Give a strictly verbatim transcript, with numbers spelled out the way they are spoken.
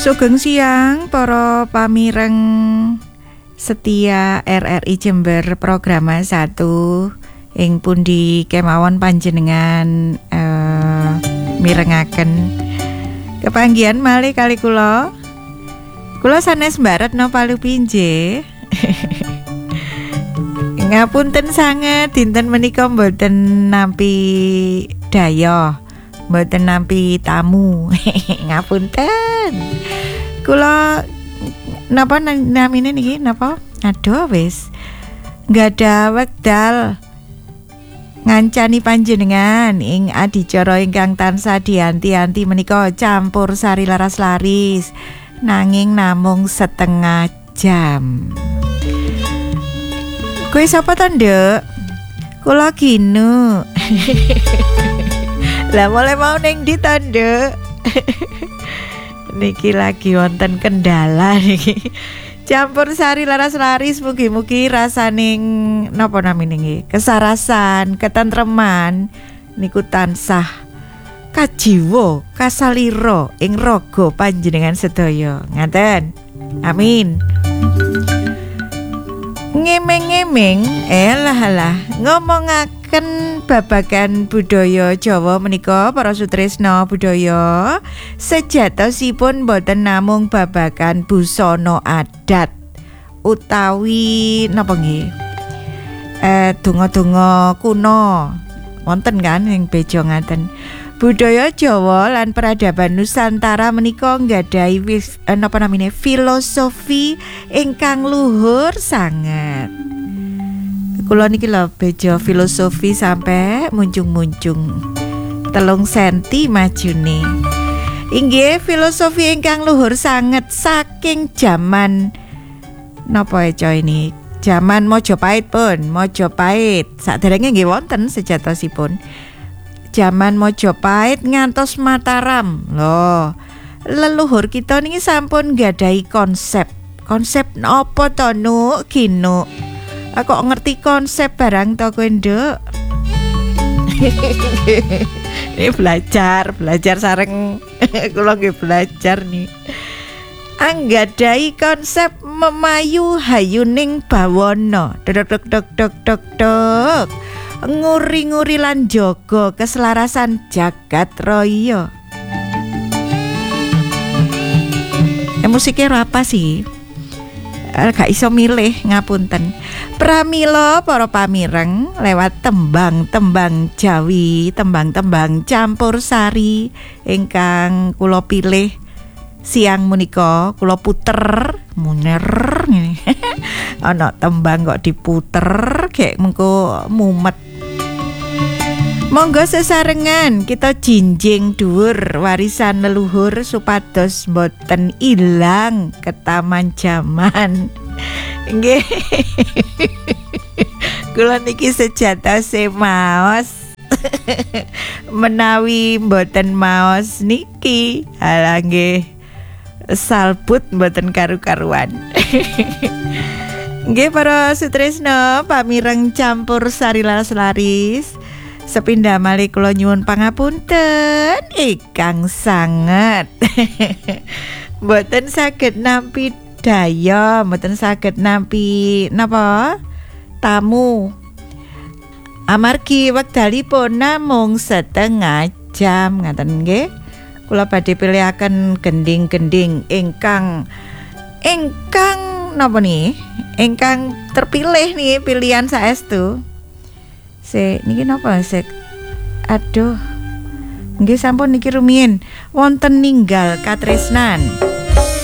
Sugeng siang para pamireng setia R R I Jember program satu ing pundi kemawon panjenengan uh, mirengaken kepanggihan malih kali kula. Kula sanes mbaret no palu pinje. Ngapunten sanget dinten menika mboten nampi daya, mboten nampi tamu. Ngapunten. Kula napa namine niki napa? Aduh wis. Nggada wekdal ngancani panjenengan ing adicara ingkang tansah dianti-anti menika campur sari laras laris nanging namung setengah jam. Kowe sapa to, Nduk? Kula Ginu. Lah mulai mau ning ndi to, Nduk? Niki lagi wonten kendala niki. Campur sari laras laris mugi-mugi rasaning napa namine nggih kesarasan, ketentreman niku tansah kajiwa kasalira ing raga panjenengan sedaya. Ngaten. Amin. Ngemeng-ngemeng elah-elah ngomongaken babagan budaya Jawa menika para sutresna budaya sejatosipun boten namung babagan busana adat utawi napa nggih eh donga-donga kuno wonten kan ing beja ngaten. Budaya Jawa lan peradaban Nusantara menika nggadahi wis eh, napa namine filosofi ingkang luhur sanget. Kula niki lho beja filosofi sampai muncung-muncung telung senti majune. Inggih filosofi ingkang luhur sanget saking jaman napa eca ini? Jaman Majapahit pun, Majapahit. Saderenge nggih wonten sejatosipun. Jaman Majapahit ngantos Mataram. Loh, leluhur kita niki sampun gadahi konsep. Konsep napa to, Nuk? Ginu. Aku ngerti konsep barang to kowe, Nduk. Ini belajar, belajar sareng kula nggih belajar nih. Anggadai konsep memayu hayuning bawana. Dok dok dok dok dok dok. Nguri-nguri lan jaga keselarasan jagat raya. Eh musiknya apa sih? Gak iso milih ngapunten. Pramila para pamireng lewat tembang-tembang Jawi, tembang-tembang campur sari ingkang kula pilih siang menika kula puter muner ngene. Ana tembang kok diputer kayak mengko mumet. Monggo sesarengan kita jinjing dhuwur warisan leluhur supados mboten ilang ketaman jaman. Nggih. Kula niki sejatose maos. Menawi mboten maos niki, ala nggih salbut mboten karu-karuan. Nggih para sutresna pamireng campur sari laras laris. Sepindah malih kula nyuwun pangapunten ingkang sanget. Mboten saged nampi daya, mboten saged nampi napa? Tamu. Amargi wekdalipun namung setengah jam ngaten nggih. Kula badhe pilihaken gending-gending ingkang ingkang napa nih? Ingkang terpilih nih pilihan saestu. Se niki napa sek? Aduh. Nggih sampun niki rumiyin wonten ninggal katresnan.